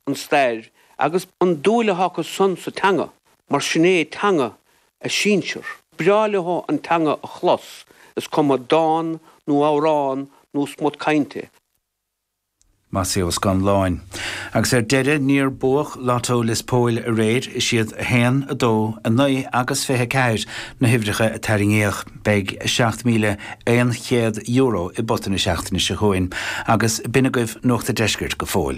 an stair, agus an dúile hacha son sa tanga, mar sinné tanga a sínsir. Breáile ho an tanga a chlos, is cuma dán, nó árán, nó smut cainte. Masíos gan láin. Agus deire níor buach látó lis póil a réid is siad hen a dó a nui agus fethe ceir na hifricha a taringéach beg 7,100 euro I botan na 7 se chuin agus binagah nócht a deisgirt go fóil.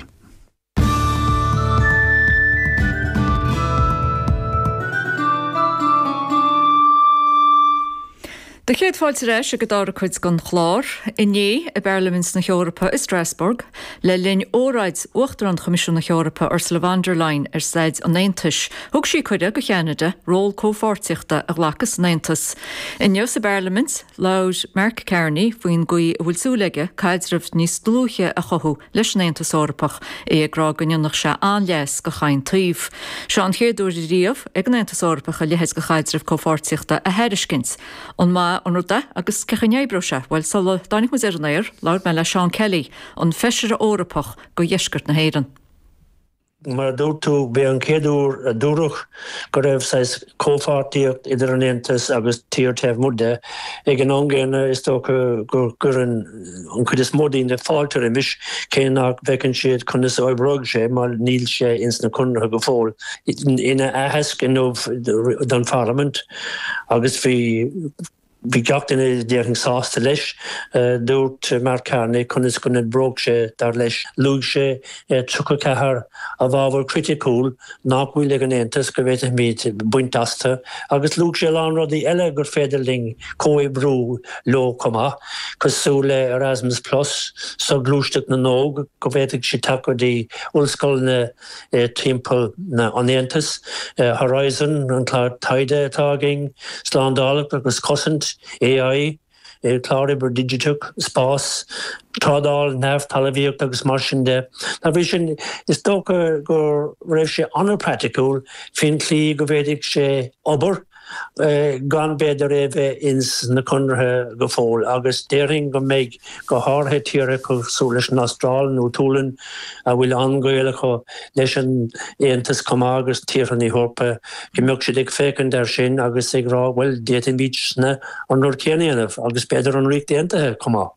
De chéad fáilte reis a go dára chuid gan chlár, inné a Beirlamins na Eorpa I Strasbourg, le linn óráid uachtar an Comisiún na Eorpa Ursula von der Leyen said an Naintis, thug sí chuide go cheanada ról cófáirtíochta a ghlachas Naintis. Inne sa Beirlamins, laud Mark Carney faoin gui bhfuil súlaige caidrah níos dlúthe a chothú leis Naintis Eorpach ag rá gonneannach se anleas go chain tríomh. Se an chéadúir riamh ag Naintis Eorpach a lehes go caidrah cófáirtíochta a heiriscint. An má an ruda agus cechannébrose, bhil sala dánig mu éir, laud me le Sean Kelly, an feisir Eorpach go dheisgurt na héireann. Mar dúirtú be an céadúr a dúrach go raibh sais cófáirtíocht idir an Aontas agus tíortaobh muide ag an angéine is tó gur an chud is módaí na fáiltear imis céannach bhecinn siad chun is oibrog sé mar níl sé ins na chunratha go fóil. Ina ahas gnómh don Parliament agus bhí gacht in déirn sásta leis dúirt Mark Carney chun is gonne brog sé dar leis lúg sé tucha cethar a bhábhar criticúil nach bhfuil ag an Aontas go bhfuil míid buintasta agus lúg sé lán rudaí eile gur féidirling cóibrú lo comá cosú le Erasmus Plus so glúisteach na nóg go bhfuil si takeí ullscoilne timpeall na an Aontas Horizon an clár taide atá ging sláándálaach agus cosint AI, Cloudable Digital, Spás, Trádáil, Nef, Talavíocht agus mar sin de. Na bhí sin is tócha gur raibh sé anpractical fin clí go bhéidir sé obair gan beidir raibh ins na chunratha go fóil agus déiring go méid go háthe tíre chu leis an Austráil nó túlan a bhfuil angóile chu leis an Aontas comá agus tíran í Eorpa go mbeadh siad ag fécinn ar sin agus ag rá bhfuil déan bísna an nuair céanaanamh agus beidir an ríocht Aontaithe comá.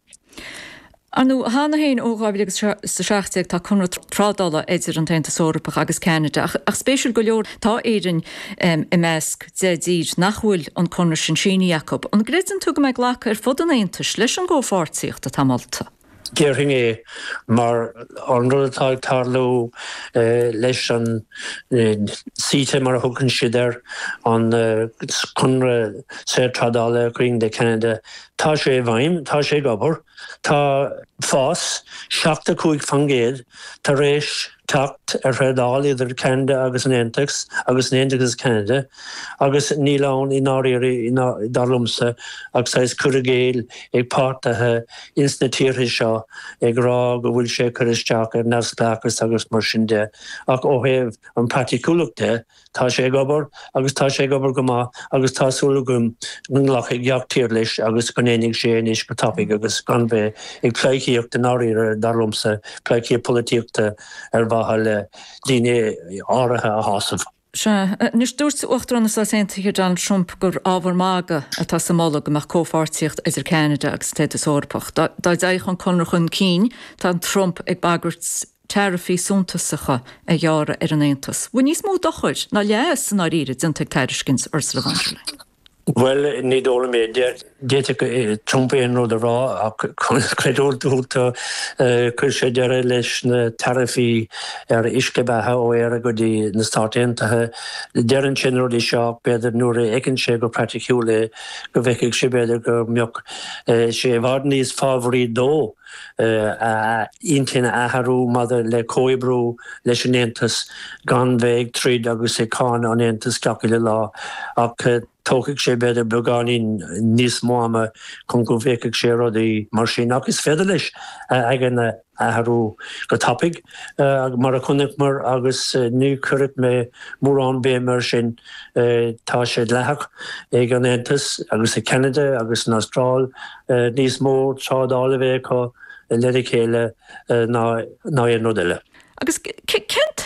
Anú hána héin ógábhil sa seachtag tá chunra trádála idir an Aontas Eorpach agus Canada ach spéisiúil go leor tá éireann I measc déadíd nach bhfuil an chunra sin Síní Jacob an gréan tú go meid lecha ar fud an Aontas leis an ggófáirtíocht a tamalta. Gearing mar an rudatá tarlú leis an síte mar a thugann siad an chunra sé trádála Green de Canada tá sé bhaim, tá sé gobar, tá fás 75 fangéad tá rééis tacht rédáil idir Canada agus an Aontas agus an Aontas Canada agus nílán I náirí darlumsa agus sais curigéil ag páirtathe ins na tíortha seo ag rá go bhfuil sé churisteach ar neamhsplachas agus mar sin de ach ó thaobh an practicúlaachta tá sé gobar agus tá sé gobar go má agus tásúla gom lech ag gheach tíor leis agus go éananig sé níos go tapig agus gan bheith ag pleichíocht den áirí ar darlumsa pleichí polítíochta ar le daoine áirithe a hásamh. Nus dúirt uachtar an Sainte Donald Trump gur ábhar mága atá samála go meach cófáirtíocht idir Canada agus Aontas Eorpach. Dáid éich an chunra chun cín tá Trump ag bagart tarifaí súntasacha a dheara ar an Aontas. Bhain níos mó dochuir ná leas san áíre dinteag teiriscins Ursula von der Leyen. Well, ní dóla mé déite Trump éon rud a rá ach creúil dúlta chuir sé deire leis na tarifaí ar iscebethe ó ar a go dtí na Stát Aontaithe dearann sin rud I seo beidir nuair a éiceann sé go practicúla go bhfeiceadh sé beidir go mbeadh sé bhhad níos fábhraí dó intainna atharú mother le cóibrú leis an Aontas gan bheith tríd agus é cáin an Aontas ceacail le lá ach tócaigh sé beidir beagán níos móama chun go bhfeiceadh sé rudaí mar sin agus féidir leis ag an atharú go tapig mar a chunnach mar agus ní cuireadh mé mórrán bé mar sin tá sé leithach ag an Aontas agus i Canada agus an Austráil níos mó trádála bheith chu le chéile ná an nódaile. Agus cén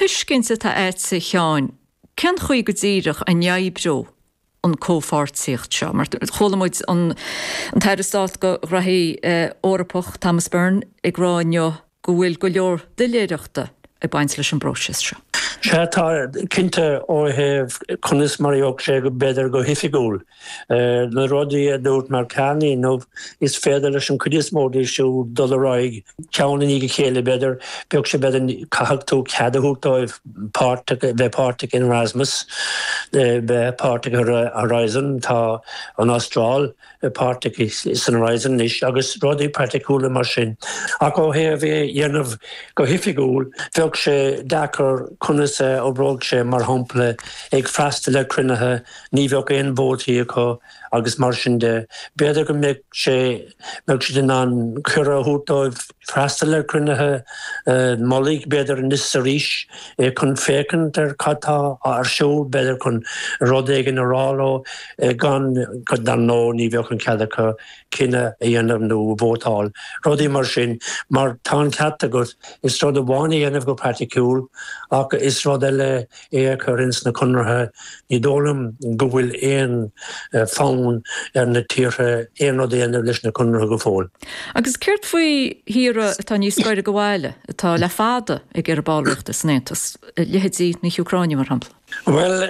tuiscinsa tá éit sa cheáin, cean chuig go dtíireach a neaibbró an cófáirtíocht seo, mar cholamid an teiristát go rathí órapach Thomas Byrne ag ráineo go bhfuil go leor de léireachta a baint leis an bróis seo. Se tá cinnte ó heh chunas maríoch sé go beidir go hifiúil. Na rudaí a dút mar ceannaí nó is féidir leis an chudismódaí siú dul aráig ceanna í go chéile beidir beag sé beidir caithú ceadaúchtáibh bheith páirrtaigh in Erasmus, bheith páirrtaigh Horizon tá an Austráil páirrtaigh san Horizon níos agus rudaí particúla mar sin. Ach ó heh bheith dhéanamh go hifiúil beag sé dachar chunas ó bróg sé mar hampla ag freistal le crunethe ní bheoh éon bótaí acu agus mar sin de beidir go mbeadh sé den an cura útáibh freistal le crunethe mollaigh beidir níos sa ríis chun fécinn ar cattá ar siú beidir chun rud éigean aráló gan go dan nó ní bheoh an cead acu cinenne a dhéanamh nó bótáil. Rudaí mar sin mar tá ceata go is rud a bháinna dhéanamh go particúil ach is rud eile churins na conrathe ní dólam go bhfuil éon fán ar na tíortha éon rud dhéanamh leis na conrathe go fóil. Agus ceirt faoi híre atá níos scoire go bhhaile atá le fada ag ar báireachta snéantas lehétí na Ucráine mar hampla. Well,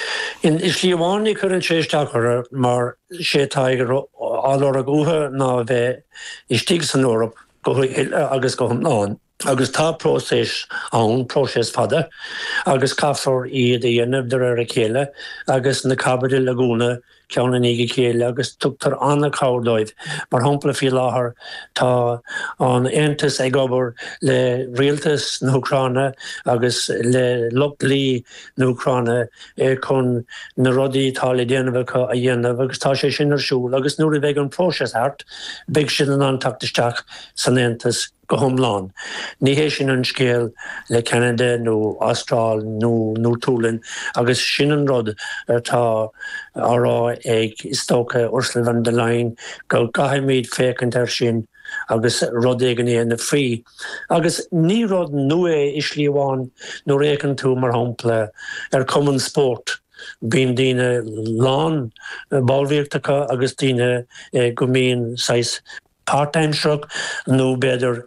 is líomháinnig chur an séisteachar mar sé táigur álar a gúthe ná bheith istí san Eorop agus go náin. Agus tá prósés ann prósés fada, agus caafar iad a dhéanamh de ar a chéile, agus na cabbaide lagúna ceanna ní chéile, agus tugtar anna cádáid. Mar hampla fi láthair tá an Aontas ag obair le rialtas na Ucráine agus le lochlí na Ucráine chun na rudaí tá le déanamh a dhéanamh, agus tá sé sin ar siúil, agus nuair a bheith an prósés thart, beidh sin an antachtasteach san Aontas go thomláin. Ní hééis sin an scéal le Canada nó Austráil nó Túlin, agus sin an rud tá árá ag istócha Ursula von der Leyen go gaiimiid fécinn ar sin agus rud éigean éana frí. Agus ní rud nua is líomháin nó récann tú mar hampla ar common sport. Bhíonn daoine lán ballmhíochtacha agus daoine go mbíonn sais part-time shrug, nó beidir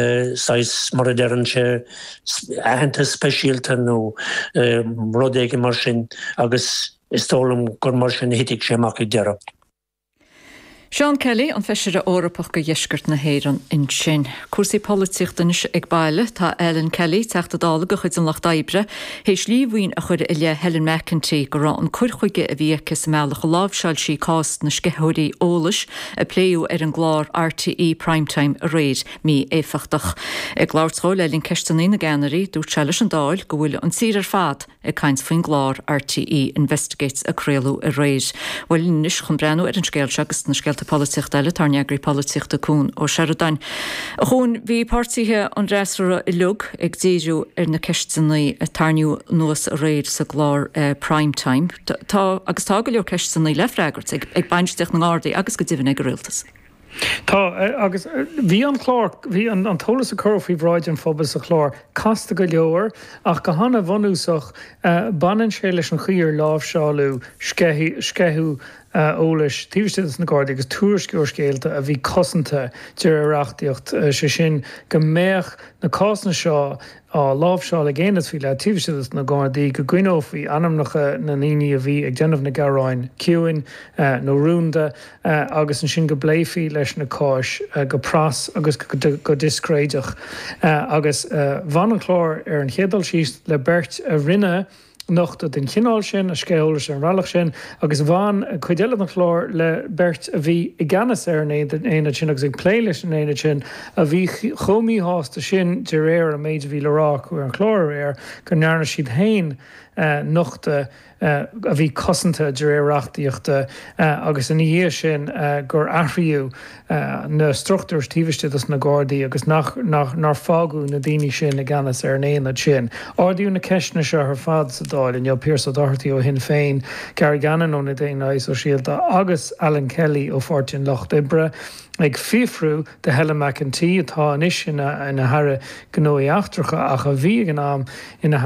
sais mar a dearan sé ahananta speisialta nó rud éige mar sin agus is tólam gur mar sin hitigh sé amach ag deara. Seán Kelly an feisir a órapach go dheisgurt na héireann in sin. Cuasaí políochtanis ag baile tá Ellen Kelly teachtadála go chuid an Lochdaoibhre, hééis líomhhaoin a chuir ile Helen McEntee go rá an cuirchuige a bhíchas meach lábhseáil sí cást na scethirí ólas a pléú ar an glár RTE Primetime a réid mí éfachtach. Ag glártáil Ellen Kestaní na Gannarí dúirt se leis an dáil go bhfuil an tír ar fad ag caint faoin glár RTE Investigates a créalú a réid. Bhfuil níos chun brenn ar an scéil agus na scéil políocht eile tar neagraí políocht a cún ó Sheridan. A chun bhí pártaithe an réasra i lug ag díú ar na ceisteannaí a tarniú nuas a réid sa glár Primetime. Agus tá go leor ceisteannaí lefreagart ag bainteach na gádaí agus go dtíhann ag rialtas. Tá agus bhí an chlár bhí an tolas a curh hí bhráid an fphobal a chlár casta go leor ach go hána bhanúsach banan sé leis an chuir lábhseáú scethú ólas tíbhiste na gádaí agus túrascúir scéalta a bhí cosanta dearachtaíocht sé sin go méach na cásanna seo á lábhseáil a ggéanaad fi le tíbhiste na gádaí go gcuinóhí anamnacha na níine a bhí ag déanamh na garáin ciúin nó rúnda agus an sin go bléifí leis na cáis go pras agus go discréideach agus bhain an chlár ar an chéadal síos le beirt a rinne nochta den chinál sin a scéolalas an rallach sin agus bhain chuideile an chlár le beirt a bhí i gceannas ar an éine sin agus ag pléiles an éine sin a bhí chomí hásta sin de réir a méid bhí lerá chu an chlár ar go nearna siad hain nochta a bhí cosanta de réireachtaíochta agus in dhé sin gur athriú na struchtúrs tíbhiste na gádaí agus nach fágú na daoine sin na gceannas ar an éanaad sin. Ardú na ceisna se ar fad sa dáil in Pearse Doherty ó hin féin Gary Gannon ó na déana ó síalta agus Alan Kelly ó Fortin Lochdaoibhre ag fifriú de Helen McEntee atá inis ina thara gnóí achtracha ach a bhí an am ina